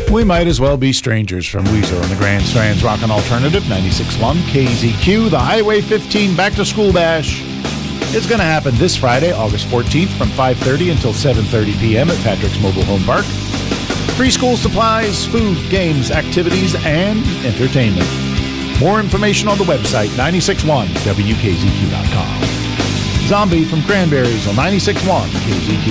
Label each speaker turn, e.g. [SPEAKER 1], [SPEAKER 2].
[SPEAKER 1] We might as well be strangers from Weezer on the Grand Strands Rockin' Alternative 96.1 KZQ. The Highway 15 Back to School Bash is going to happen this Friday, August 14th from 5:30 until 7:30 p.m. at Patrick's Mobile Home Park. Free school supplies, food, games, activities, and entertainment. More information on the website, 961WKZQ.com. Zombie from Cranberries on 96.1 KZQ.